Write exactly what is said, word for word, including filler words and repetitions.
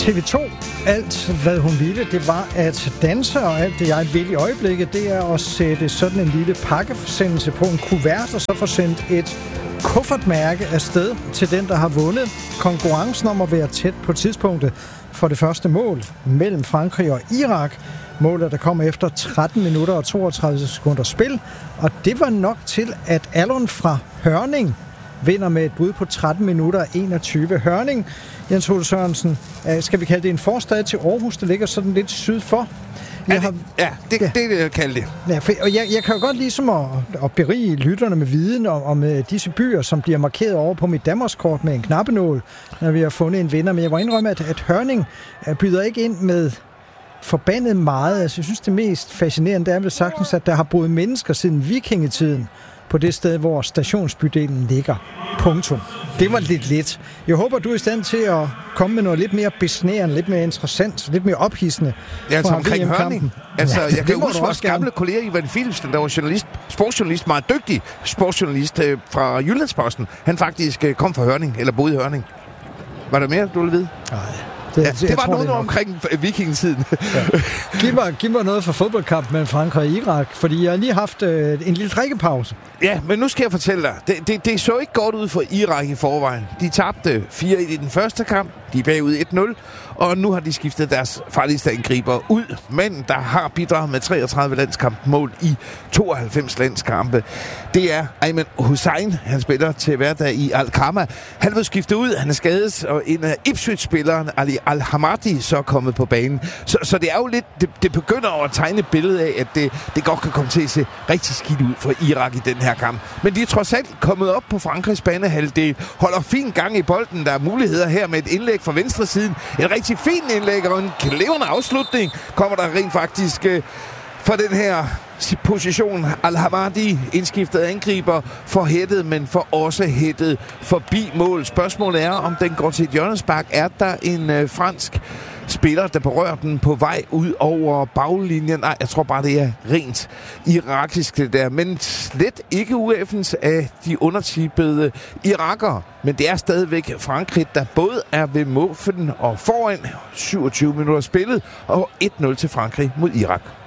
T V to, alt hvad hun ville, det var at danse, og alt det jeg vil i øjeblikket, det er at sætte sådan en lille pakkeforsendelse på en kuvert, og så få sendt et kuffertmærke afsted til den, der har vundet konkurrencen om at være tæt på tidspunktet for det første mål mellem Frankrig og Irak. Målet, der kom efter tretten minutter og toogtredive sekunder spil, og det var nok til, at Allon fra Hørning vinder med et bud på tretten minutter og enogtyve. Hørning, Jens Ole Sørensen, skal vi kalde det en forstad til Aarhus, der ligger sådan lidt syd for? Ja, det, ja, det, ja. det, det kalder det. Ja, for, og jeg, jeg kan jo godt ligesom at, at berige lytterne med viden om, om disse byer, som bliver markeret over på mit Danmarkskort med en knappenål, når vi har fundet en vinder. Men jeg må indrømme, at, at Hørning byder ikke ind med forbandet meget. Altså, jeg synes, det mest fascinerende det er vel sagtens, at der har boet mennesker siden vikingetiden på det sted, hvor stationsbydelen ligger. Punktum. Det var lidt lidt. Jeg håber, du er i stand til at komme med noget lidt mere besnærende, lidt mere interessant, lidt mere ophidsende. Ja, altså omkring Hørning. Altså, ja, jeg kan huske vores gamle kollega Ivan Philipsen, der var journalist, sportsjournalist, meget dygtig sportsjournalist øh, fra Jyllandsposten. Han faktisk øh, kom fra Hørning, eller boede i Hørning. Var der mere, du ville vide? Nej. Det, ja, det var tror, noget det omkring vikingetiden. Ja. Giv, mig, giv mig noget fra fodboldkamp mellem Frankrig og Irak, fordi jeg har lige haft øh, en lille drikkepause. Ja, men nu skal jeg fortælle dig. Det, det, det så ikke godt ud for Irak i forvejen. De tabte fire et i den første kamp. De er bagud et nul. Og nu har de skiftet deres farligste angriber ud. Men der har bidraget med treogtredive landskampmål i tooghalvfems landskampe. Det er Ayman Hussein. Han spiller til hverdag i Al-Khama. Han vil skifte ud. Han er skadet. Og en af Ipswich-spilleren, Ali Al-Hamadi, så er kommet på banen. Så, så det er jo lidt... Det, det begynder at tegne et billede af, at det, det godt kan komme til at se rigtig skidt ud for Irak i den her kamp. Men de er trods alt kommet op på Frankrigs banehalvdel. Holder fin gang i bolden. Der er muligheder her med et indlæg fra venstre siden. Et rigtig fint indlæg og en klevende afslutning kommer der rent faktisk øh, fra den her position. Al-Hamadi, indskiftet angriber, for hættet, men for også hættet forbi mål. Spørgsmålet er, om den går til et hjørnespark. Er der en øh, fransk spiller, der berører den på vej ud over baglinjen? Nej, jeg tror bare, det er rent irakisk det der. Men slet ikke ueffens af de undertippede irakere. Men det er stadigvæk Frankrig, der både er ved måfen og foran syvogtyve minutter spillet, og et nul til Frankrig mod Irak.